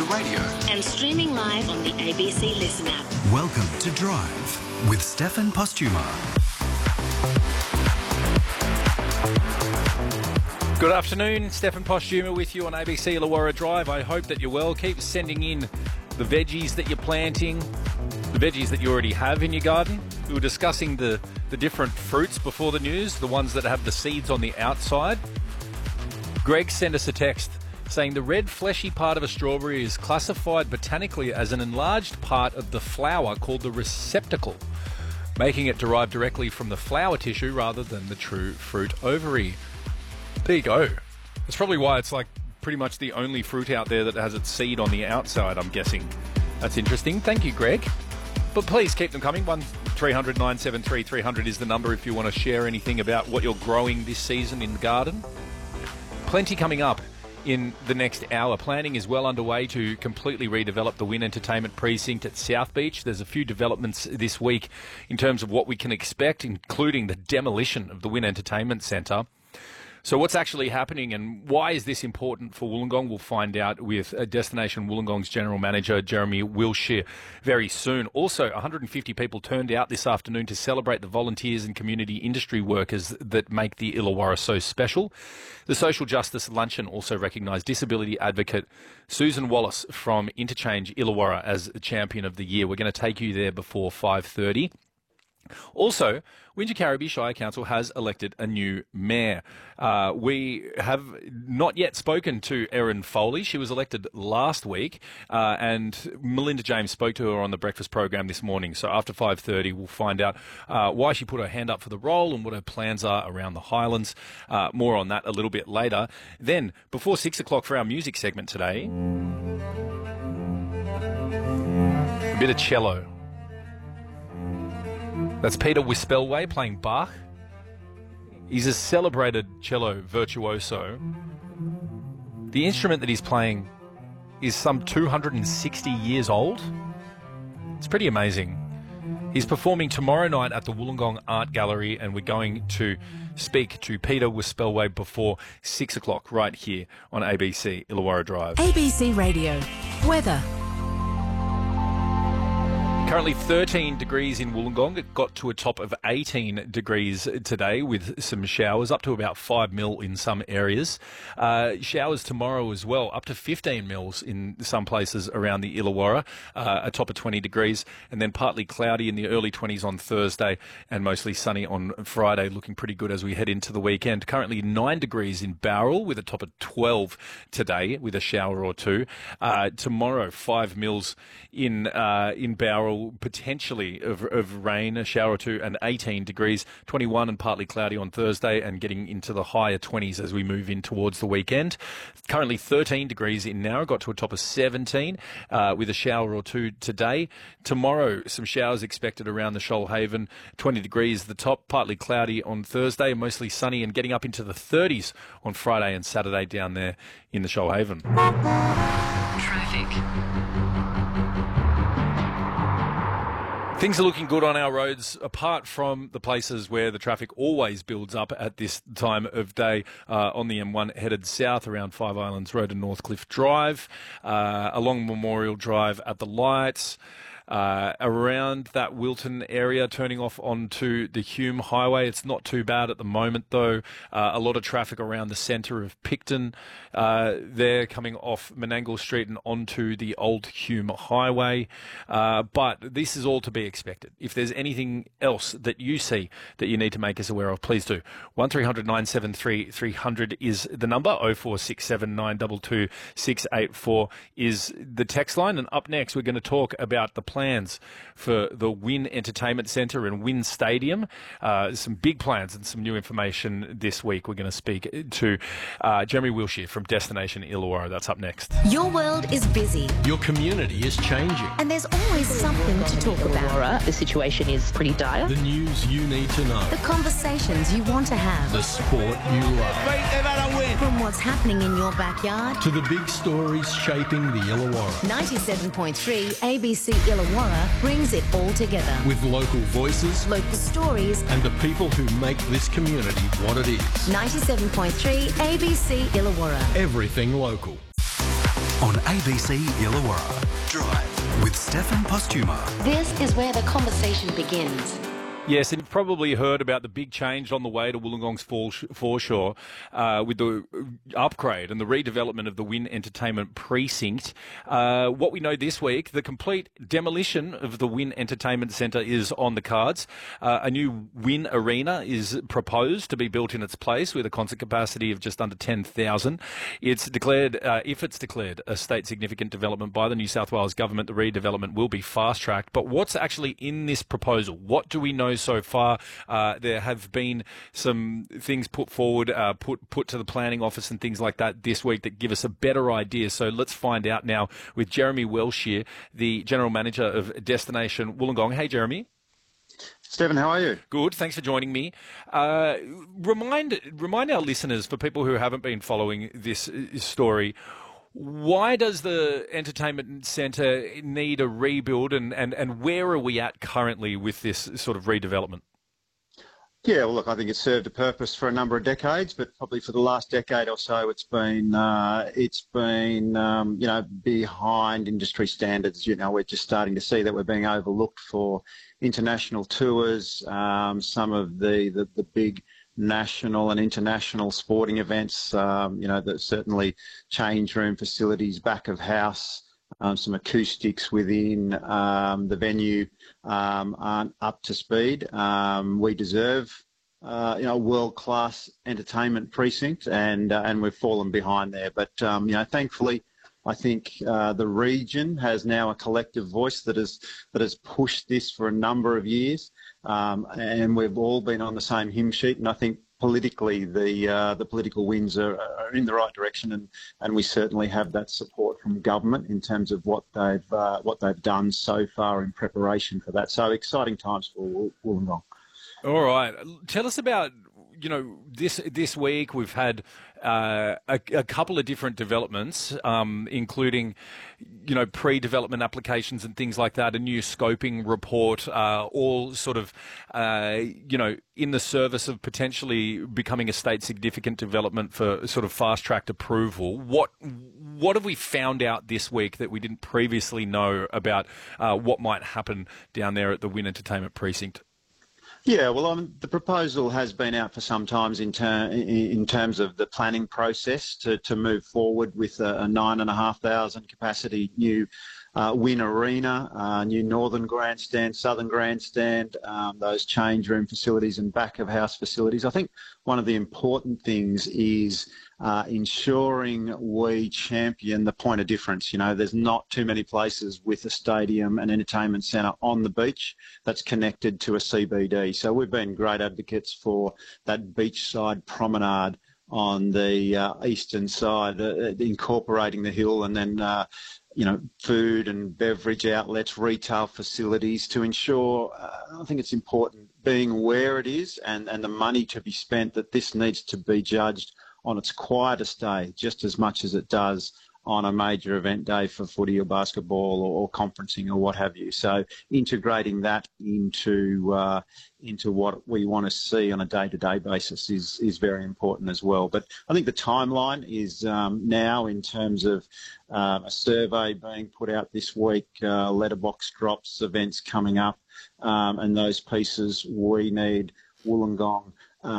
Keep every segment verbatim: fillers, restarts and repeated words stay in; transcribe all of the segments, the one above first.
radio. And streaming live on the A B C Listen app. Welcome to Drive with Stefan Postuma. Good afternoon, Stefan Postuma with you on A B C Illawarra Drive. I hope that you're well. Keep sending in the veggies that you're planting, the veggies that you already have in your garden. We were discussing the, the different fruits before the news, the ones that have the seeds on the outside. Greg sent us a text saying the red fleshy part of a strawberry is classified botanically as an enlarged part of the flower called the receptacle, making it derived directly from the flower tissue rather than the true fruit ovary. There you go. That's probably why it's like pretty much the only fruit out there that has its seed on the outside, I'm guessing. That's interesting. Thank you, Greg. But please keep them coming. one three hundred nine seven three three hundred is the number if you want to share anything about what you're growing this season in the garden. Plenty coming up in the next hour. Planning is well underway to completely redevelop the Wynn Entertainment Precinct at South Beach. There's a few developments this week in terms of what we can expect, including the demolition of the Wynn Entertainment Centre. So what's actually happening and why is this important for Wollongong? We'll find out with Destination Wollongong's General Manager, Jeremy Wilshire, very soon. Also, one hundred fifty people turned out this afternoon to celebrate the volunteers and community industry workers that make the Illawarra so special. The Social Justice Luncheon also recognised disability advocate Susan Wallace from Interchange Illawarra as Champion of the Year. We're going to take you there before five thirty. Also, Wingecarribee Shire Council has elected a new mayor. Uh, we have not yet spoken to Erin Foley. She was elected last week, uh, and Melinda James spoke to her on the breakfast program this morning. So after five thirty, we'll find out uh, why she put her hand up for the role and what her plans are around the Highlands. Uh, more on that a little bit later. Then, before six o'clock for our music segment today, a bit of cello. That's Peter Wispelwey playing Bach. He's a celebrated cello virtuoso. The instrument that he's playing is some two hundred sixty years old. It's pretty amazing. He's performing tomorrow night at the Wollongong Art Gallery, and we're going to speak to Peter Wispelwey before six o'clock right here on A B C Illawarra Drive. A B C Radio. Weather. Currently thirteen degrees in Wollongong. It got to a top of eighteen degrees today with some showers, up to about five mil in some areas. Uh, showers tomorrow as well, up to fifteen mils in some places around the Illawarra, uh, a top of twenty degrees, and then partly cloudy in the early twenties on Thursday and mostly sunny on Friday, looking pretty good as we head into the weekend. Currently nine degrees in Bowral with a top of twelve today with a shower or two. Uh, tomorrow, five mils in, uh, in Bowral, potentially of, of rain, a shower or two, and eighteen degrees, twenty-one and partly cloudy on Thursday, and getting into the higher twenties as we move in towards the weekend. Currently thirteen degrees in Nowra, got to a top of seventeen uh, with a shower or two today. Tomorrow, some showers expected around the Shoalhaven, twenty degrees the top, partly cloudy on Thursday, mostly sunny, and getting up into the thirties on Friday and Saturday down there in the Shoalhaven. Traffic. Things are looking good on our roads, apart from the places where the traffic always builds up at this time of day. Uh, on the M one headed south around Five Islands Road and Northcliffe Drive, uh, along Memorial Drive at the lights. Uh, around that Wilton area, turning off onto the Hume Highway. It's not too bad at the moment, though. Uh, a lot of traffic around the centre of Picton uh, there, coming off Menangle Street and onto the old Hume Highway. Uh, but this is all to be expected. If there's anything else that you see that you need to make us aware of, please do. one three hundred nine seven three three hundred is the number. oh four six seven nine two two six eight four is the text line. And up next, we're going to talk about the plan plans for the Wynn Entertainment Centre and Wynn Stadium. Uh, some big plans and some new information this week. We're going to speak to uh, Jeremy Wilshire from Destination Illawarra. That's up next. Your world is busy. Your community is changing. And there's always something to talk about. The situation is pretty dire. The news you need to know. The conversations you want to have. The sport you love. From what's happening in your backyard to the big stories shaping the Illawarra. ninety-seven point three A B C Illawarra brings it all together. With local voices, local stories, and the people who make this community what it is. ninety-seven point three A B C Illawarra. Everything local. on A B C Illawarra. Drive with Stefan Postuma. This is where the conversation begins. Yes, and you've probably heard about the big change on the way to Wollongong's foreshore uh, with the upgrade and the redevelopment of the Wynn Entertainment Precinct. Uh, what we know this week, the complete demolition of the Wynn Entertainment Centre is on the cards. Uh, a new Wynn Arena is proposed to be built in its place with a concert capacity of just under ten thousand. It's declared, uh, if it's declared a state significant development by the New South Wales government, the redevelopment will be fast-tracked. But what's actually in this proposal? What do we know so far? Uh, there have been some things put forward, uh, put put to the planning office and things like that this week that give us a better idea. So let's find out now with Jeremy Welsh here, the General Manager of Destination Wollongong. Hey, Jeremy. Stephen, how are you? Good, thanks for joining me. Uh, remind remind our listeners, for people who haven't been following this story, why does the entertainment centre need a rebuild, and, and, and where are we at currently with this sort of redevelopment? Yeah, well, look, I think it's served a purpose for a number of decades, but probably for the last decade or so, it's been, uh, it's been, um, you know, behind industry standards. You know, we're just starting to see that we're being overlooked for international tours, um, some of the, the, the big national and international sporting events, um, you know, that certainly change room facilities, back of house, um, some acoustics within um, the venue um, aren't up to speed. Um, we deserve, uh, you know, world-class entertainment precinct, and uh, and we've fallen behind there. But um, you know, thankfully, I think uh, the region has now a collective voice that has that has pushed this for a number of years. Um, and we've all been on the same hymn sheet, and I think politically the uh, the political winds are, are in the right direction, and, and we certainly have that support from government in terms of what they've uh, what they've done so far in preparation for that. So exciting times for Wollongong. All right, tell us about, you know, this this week we've had uh, a, a couple of different developments, um, including, you know, pre-development applications and things like that, a new scoping report, uh, all sort of, uh, you know, in the service of potentially becoming a state significant development for sort of fast-tracked approval. What what have we found out this week that we didn't previously know about uh, what might happen down there at the Wynn Entertainment Precinct? Yeah, well, um, the proposal has been out for some time in, ter in terms of the planning process to, to move forward with a, a nine and a half thousand capacity new uh, Wynn Arena, uh, new Northern Grandstand, Southern Grandstand, um, those change room facilities and back of house facilities. I think one of the important things is uh, ensuring we champion the point of difference. You know, there's not too many places with a stadium and entertainment centre on the beach that's connected to a C B D. So we've been great advocates for that beachside promenade on the uh, eastern side, uh, incorporating the hill, and then uh, you know, food and beverage outlets, retail facilities to ensure, uh, I think it's important, being where it is and, and the money to be spent, that this needs to be judged on its quietest day just as much as it does on a major event day for footy or basketball or, or conferencing or what have you. So integrating that into uh, into what we want to see on a day-to-day basis is is very important as well. But I think the timeline is um, now in terms of uh, a survey being put out this week, uh, letterbox drops, events coming up, um, and those pieces we need Wollongong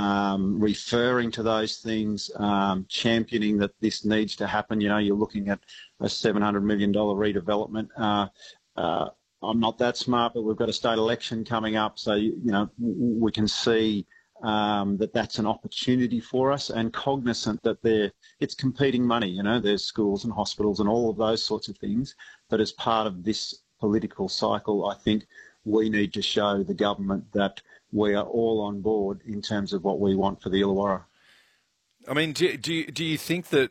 Um, referring to those things, um, championing that this needs to happen. You know, you're looking at a seven hundred million dollars redevelopment. Uh, uh, I'm not that smart, but we've got a state election coming up, so, you know, we can see um, that that's an opportunity for us, and cognizant that they're, it's competing money. You know, there's schools and hospitals and all of those sorts of things. But as part of this political cycle, I think we need to show the government that we are all on board in terms of what we want for the Illawarra. I mean, do, do, you, do you think that,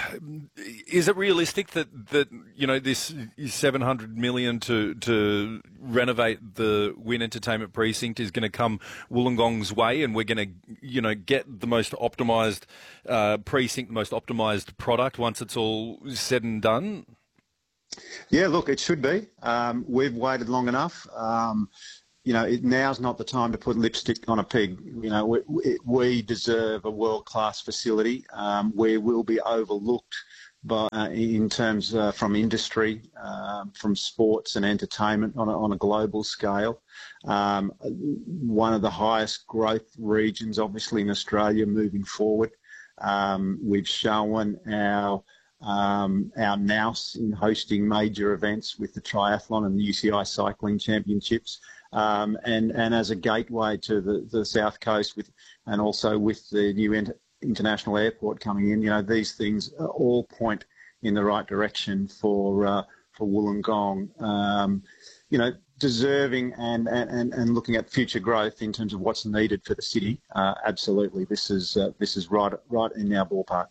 is it realistic that, that you know, this seven hundred million dollars to, to renovate the Wynn Entertainment Precinct is going to come Wollongong's way, and we're going to, you know, get the most optimised uh, precinct, the most optimised product once it's all said and done? Yeah, look, it should be. Um, we've waited long enough. Um, You know, it, now's not the time to put lipstick on a pig. You know, we, we deserve a world-class facility. Um, we will be overlooked but uh, in terms uh, from industry, um, from sports and entertainment on a, on a global scale. Um, one of the highest growth regions, obviously, in Australia moving forward. Um, we've shown our um, our nous in hosting major events with the triathlon and the U C I Cycling Championships, um, and and as a gateway to the, the South Coast, with and also with the new inter- international airport coming in. You know, these things all point in the right direction for uh, for Wollongong. Um, you know, deserving and, and, and looking at future growth in terms of what's needed for the city. Uh, absolutely, this is uh, this is right right in our ballpark.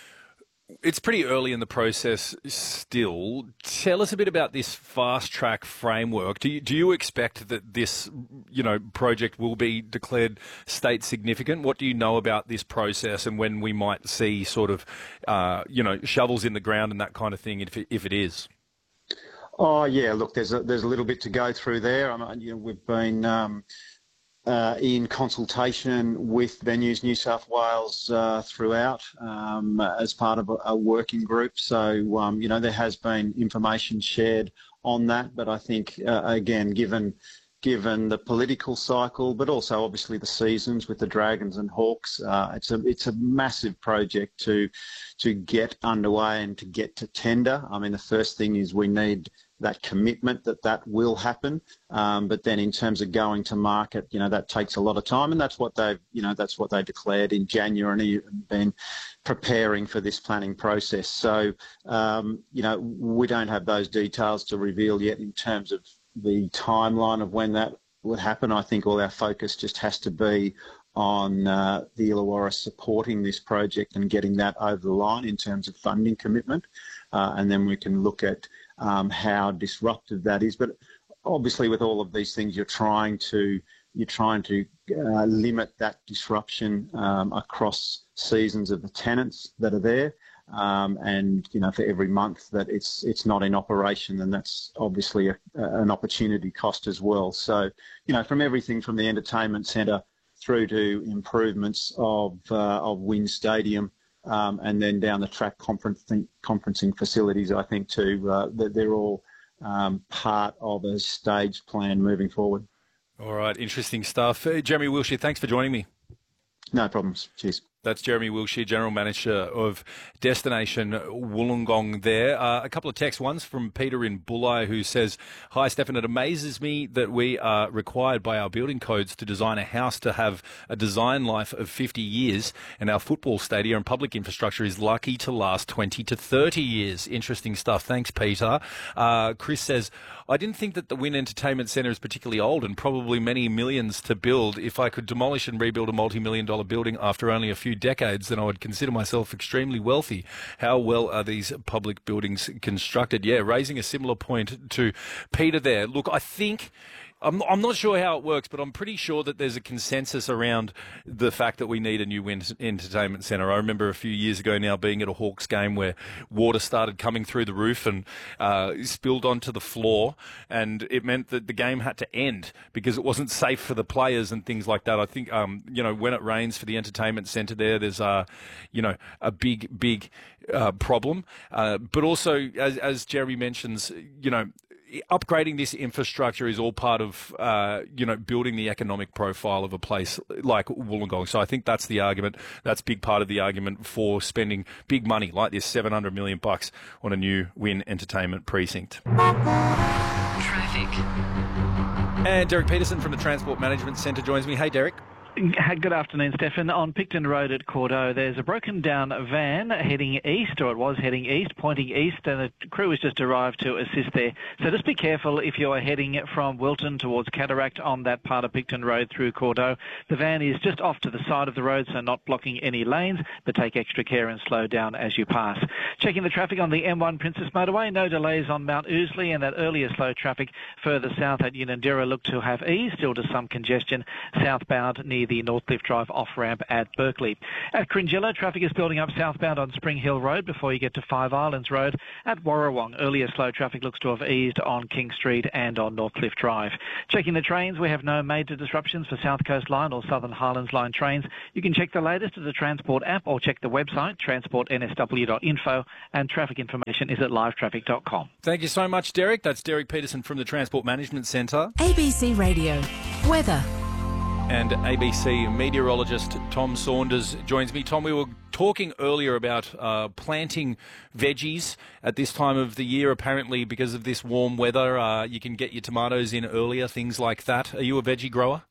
It's pretty early in the process still. Tell us a bit about this fast track framework. Do you, do you expect that this, you know, project will be declared state significant? What do you know about this process and when we might see sort of, uh, you know, shovels in the ground and that kind of thing if it, if it is? Oh yeah, look, there's a, there's a little bit to go through there. I mean, you know, we've been um, uh, in consultation with Venues New South Wales uh, throughout um, as part of a, a working group. So um, you know, there has been information shared on that, but I think uh, again, given given the political cycle, but also obviously the seasons with the Dragons and Hawks, uh, it's a it's a massive project to to get underway and to get to tender. I mean, the first thing is we need that commitment that that will happen. Um, but then in terms of going to market, you know, that takes a lot of time, and that's what they've, you know, that's what they declared in January and been preparing for this planning process. So, um, you know, we don't have those details to reveal yet in terms of the timeline of when that would happen. I think all our focus just has to be on uh, the Illawarra supporting this project and getting that over the line in terms of funding commitment. Uh, and then we can look at um, how disruptive that is. But obviously with all of these things, you're trying to you're trying to uh, limit that disruption um, across seasons of the tenants that are there. Um, and, you know, for every month that it's it's not in operation, then that's obviously a, an opportunity cost as well. So, you know, from everything from the entertainment centre through to improvements of uh, of Wynn Stadium, um, and then down the track conferencing, conferencing facilities, I think too, uh, they're all um, part of a staged plan moving forward. All right, interesting stuff. Uh, Jeremy Wilshire, thanks for joining me. No problems. Cheers. That's Jeremy Wilshire, General Manager of Destination Wollongong there. Uh, a couple of text ones from Peter in Bulli who says, "Hi, Stefan, it amazes me that we are required by our building codes to design a house to have a design life of fifty years, and our football stadium and public infrastructure is lucky to last twenty to thirty years. Interesting stuff. Thanks, Peter. Uh, Chris says, "I didn't think that the Wynn Entertainment Centre is particularly old and probably many millions to build. If I could demolish and rebuild a multi-million dollar building after only a few decades, then I would consider myself extremely wealthy. How well are these public buildings constructed?" Yeah, raising a similar point to Peter there. Look, I think... I'm, I'm not sure how it works, but I'm pretty sure that there's a consensus around the fact that we need a new Wynn Entertainment Centre. I remember a few years ago now being at a Hawks game where water started coming through the roof and uh, spilled onto the floor, and it meant that the game had to end because it wasn't safe for the players and things like that. I think, um, you know, when it rains for the entertainment centre there, there's, uh, you know, a big, big uh, problem. Uh, but also, as, as Jeremy mentions, you know, upgrading this infrastructure is all part of, uh, you know, building the economic profile of a place like Wollongong. So I think that's the argument. That's a big part of the argument for spending big money like this, seven hundred million bucks on a new Wynn Entertainment precinct. Traffic. And Derek Peterson from the Transport Management Centre joins me. Hey, Derek. Good afternoon, Stefan. On Picton Road at Cordeaux, there's a broken down van heading east, or it was heading east, pointing east, and the crew has just arrived to assist there. So just be careful if you are heading from Wilton towards Cataract on that part of Picton Road through Cordeaux. The van is just off to the side of the road, so not blocking any lanes, but take extra care and slow down as you pass. Checking the traffic on the M one Princess Motorway, no delays on Mount Ousley, and that earlier slow traffic further south at Unanderra look to have eased, still to some congestion southbound near the Northcliffe Drive off-ramp at Berkeley. At Cringilla, traffic is building up southbound on Spring Hill Road before you get to Five Islands Road. At Warrawong, earlier slow traffic looks to have eased on King Street and on Northcliffe Drive. Checking the trains, we have no major disruptions for South Coast Line or Southern Highlands Line trains. You can check the latest at the Transport app or check the website, transport n s w dot info, and traffic information is at live traffic dot com. Thank you so much, Derek. That's Derek Peterson from the Transport Management Centre. A B C Radio. Weather. And A B C meteorologist Tom Saunders joins me. Tom, we were talking earlier about uh, planting veggies at this time of the year. Apparently, because of this warm weather, uh, you can get your tomatoes in earlier, things like that. Are you a veggie grower?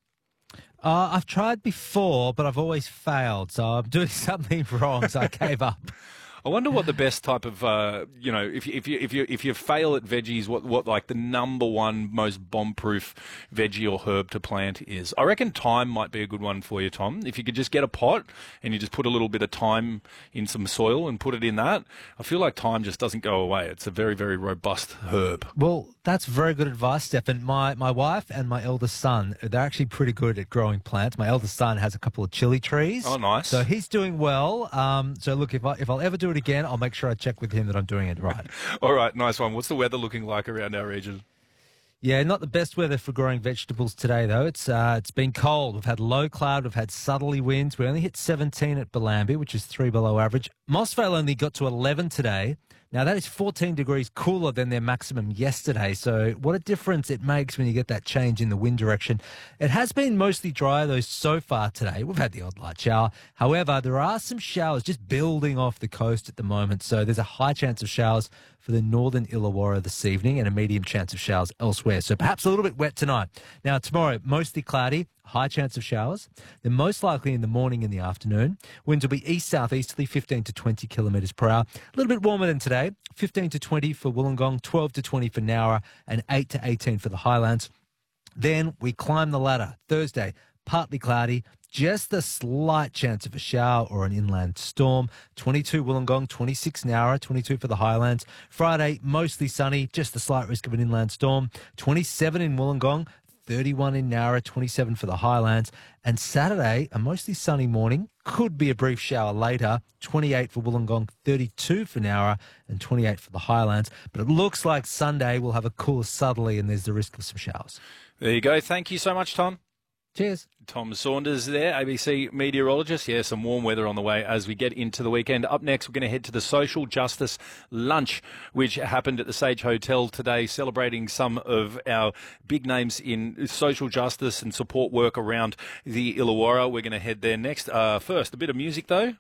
Uh, I've tried before, but I've always failed, so I'm doing something wrong, so I gave up. I wonder what the best type of, uh, you know, if you, if you if you if you fail at veggies, what what like the number one most bomb-proof veggie or herb to plant is. I reckon thyme might be a good one for you, Tom. If you could just get a pot and you just put a little bit of thyme in some soil and put it in that, I feel like thyme just doesn't go away. It's a very very robust herb. Well, that's very good advice, Stefan. My my wife and my eldest son, they're actually pretty good at growing plants. My eldest son has a couple of chili trees. Oh, nice. So he's doing well. Um, so look, if I if I'll ever do it again, I'll make sure I check with him that I'm doing it right. All right, nice one. What's the weather looking like around our region? Yeah, not the best weather for growing vegetables today, though. It's uh, it's been cold. We've had low cloud. We've had southerly winds. We only hit seventeen at Bellambi, which is three below average. Mossvale only got to eleven today. Now, that is fourteen degrees cooler than their maximum yesterday. So what a difference it makes when you get that change in the wind direction. It has been mostly dry, though, so far today. We've had the odd light shower. However, there are some showers just building off the coast at the moment. So there's a high chance of showers for the northern Illawarra this evening and a medium chance of showers elsewhere. So perhaps a little bit wet tonight. Now, tomorrow, mostly cloudy. High chance of showers. They're most likely in the morning and the afternoon. Winds will be east-southeasterly, fifteen to twenty kilometres per hour. A little bit warmer than today, fifteen to twenty for Wollongong, twelve to twenty for Nowra, and eight to eighteen for the Highlands. Then we climb the ladder. Thursday, partly cloudy, just a slight chance of a shower or an inland storm. twenty-two Wollongong, twenty-six Nowra, twenty-two for the Highlands. Friday, mostly sunny, just a slight risk of an inland storm. twenty-seven in Wollongong, thirty-one in Nowra, twenty-seven for the Highlands. And Saturday, a mostly sunny morning, could be a brief shower later, twenty-eight for Wollongong, thirty-two for Nowra, and twenty-eight for the Highlands. But it looks like Sunday will have a cooler southerly and there's the risk of some showers. There you go. Thank you so much, Tom. Cheers. Tom Saunders there, A B C meteorologist. Yeah, some warm weather on the way as we get into the weekend. Up next, we're going to head to the Social Justice Lunch, which happened at the Sage Hotel today, celebrating some of our big names in social justice and support work around the Illawarra. We're going to head there next. Uh, first, a bit of music, though.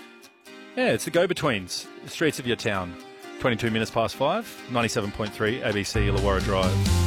Yeah, it's the Go-Betweens, Streets of Your Town. twenty-two minutes past five, ninety-seven point three A B C Illawarra Drive.